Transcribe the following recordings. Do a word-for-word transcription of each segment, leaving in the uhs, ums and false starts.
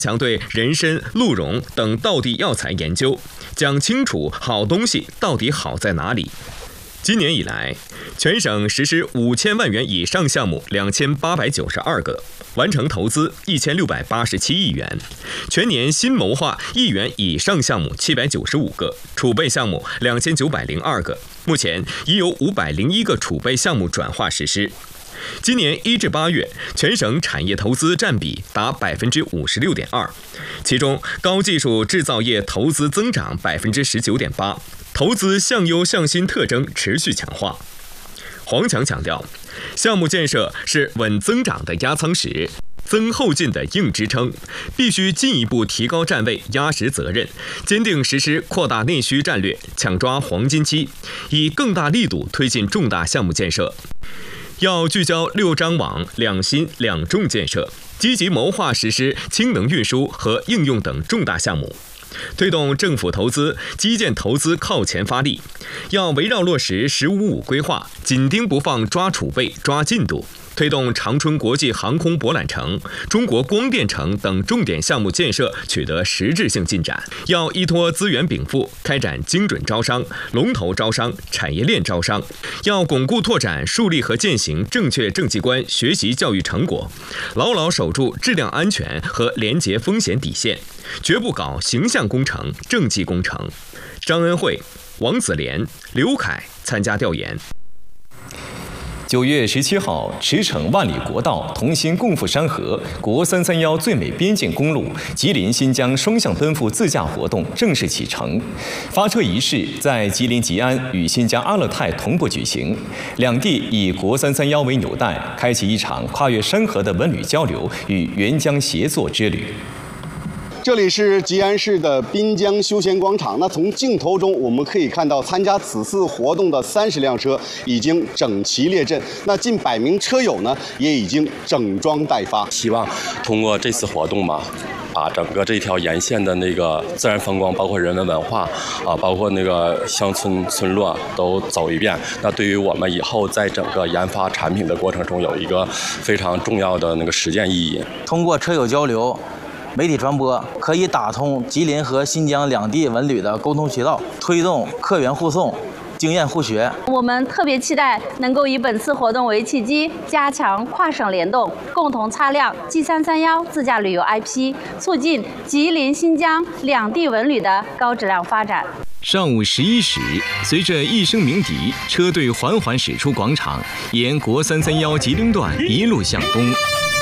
强对人参、鹿茸等道地药材研究，讲清楚好东西到底好在哪里。今年以来，全省实施五千万元以上项目两千八百九十二个，完成投资一千六百八十七亿元，全年新谋划亿元以上项目七百九十五个，储备项目两千九百零二个，目前已有五百零一个储备项目转化实施。今年一至八月，全省产业投资占比达百分之五十六点二，其中高技术制造业投资增长百分之十九点八，投资向优向新特征持续强化。黄强强调，项目建设是稳增长的压舱石，增后劲的硬支撑，必须进一步提高站位，压实责任，坚定实施扩大内需战略，抢抓黄金期，以更大力度推进重大项目建设。要聚焦六张网、两新两重建设，积极谋划实施氢能运输和应用等重大项目，推动政府投资、基建投资靠前发力。要围绕落实“十五五”规划，紧盯不放抓储备、抓进度，推动长春国际航空博览城、中国光电城等重点项目建设取得实质性进展。要依托资源禀赋，开展精准招商、龙头招商、产业链招商。要巩固拓展树立和践行正确政绩观学习教育成果，牢牢守住质量安全和廉洁风险底线，绝不搞形象工程、政绩工程。张恩惠、王子莲、刘凯参加调研。 九月十七号，驰骋万里国道，同心共赴山河，国三三幺最美边境公路吉林新疆双向奔赴自驾活动正式启程。发车仪式在吉林吉安与新疆阿勒泰同步举行，两地以国三三幺为纽带，开启一场跨越山河的文旅交流与援疆协作之旅。 这里是吉安市的滨江休闲广场。那从镜头中我们可以看到，参加此次活动的三十辆车已经整齐列阵，那近百名车友呢也已经整装待发。 希望通过这次活动嘛，把整个这条沿线的那个自然风光，包括人文文化啊，包括那个乡村村落都走一遍。那对于我们以后在整个研发产品的过程中，有一个非常重要的那个实践意义。 通过车友交流、媒体传播，可以打通吉林和新疆两地文旅的沟通渠道，推动客源互送、经验互学。 我们特别期待能够以本次活动为契机，加强跨省联动，共同擦亮 G 三三幺自驾旅游 I P， 促进吉林、新疆两地文旅的高质量发展。 上午十一时，随着一声鸣笛，车队缓缓驶出广场，沿国三三幺吉林段一路向东。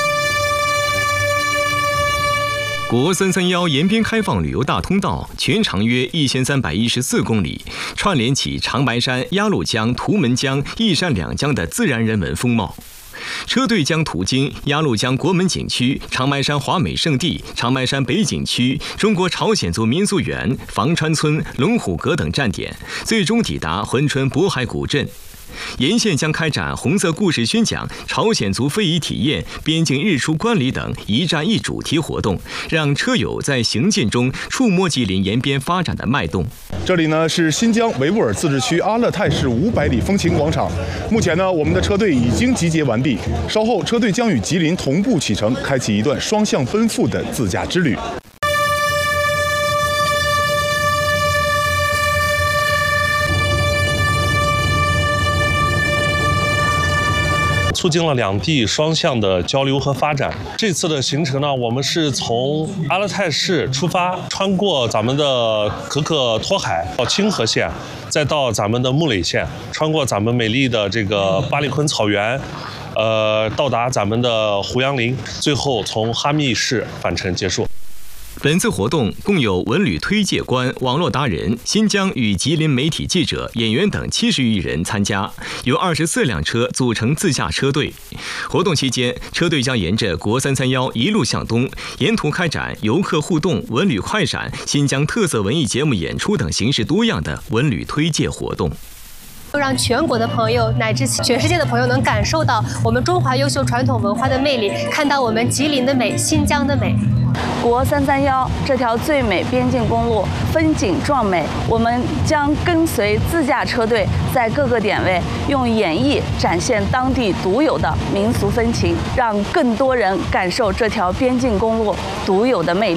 国三三幺沿边开放旅游大通道全长约一千三百一十四公里，串联起长白山、鸭绿江、图们江、一山两江的自然人文风貌。车队将途经鸭绿江国门景区、长白山华美胜地、长白山北景区、中国朝鲜族民俗园、房川村、龙虎阁等站点，最终抵达珲春渤海古镇。沿线将开展红色故事宣讲、朝鲜族非遗体验、边境日出观礼等一站一主题活动，让车友在行进中触摸吉林沿边发展的脉动。 这里呢是新疆维吾尔自治区阿勒泰市五百里风情广场。目前呢，我们的车队已经集结完毕，稍后车队将与吉林同步启程，开启一段双向奔赴的自驾之旅。 促进了两地双向的交流和发展。这次的行程呢，我们是从阿勒泰市出发，穿过咱们的可可托海到清河县，再到咱们的木垒县，穿过咱们美丽的这个巴里坤草原，呃，到达咱们的胡杨林，最后从哈密市返程结束。 本次活动共有文旅推介官、网络达人、新疆与吉林媒体记者、演员等七十余人参加，由二十四辆车组成自驾车队。活动期间，车队将沿着国三三幺一路向东，沿途开展游客互动、文旅快闪、新疆特色文艺节目演出等形式多样的文旅推介活动。 让全国的朋友乃至全世界的朋友能感受到我们中华优秀传统文化的魅力，看到我们吉林的美、新疆的美。 国三三幺这条最美边境公路风景壮美，我们将跟随自驾车队在各个点位用演绎展现当地独有的民俗风情，让更多人感受这条边境公路独有的魅力。